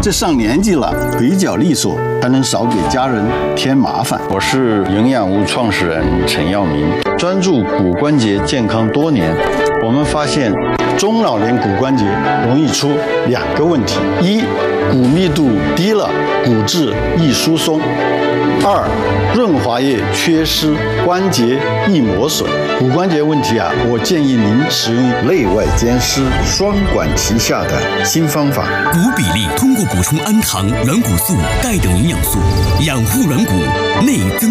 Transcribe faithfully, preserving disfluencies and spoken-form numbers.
这上年纪了，腿脚利索，才能少给家人添麻烦。 我是营养屋创始人陈耀明，专注骨关节健康多年。我们发现， 中老年骨关节容易出两个问题：一，骨密度低了，骨质易疏松；二，润滑液缺失，关节易磨损。骨关节问题啊，我建议您使用内外兼施、双管齐下的新方法。 骨比例通过补充氨糖、软骨素、钙等营养素，养护软骨，内增。